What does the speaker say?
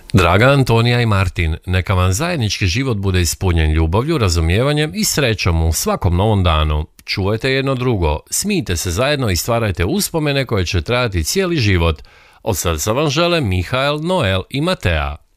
Draga Antonija i Martin, neka vam zajednički život bude ispunjen ljubavlju, razumijevanjem i srećom u svakom novom danu. Čuvajte jedno drugo, smijte se zajedno i stvarajte uspomene koje će trajati cijeli život. Od srca vam žele Mihael, Noel i Matea.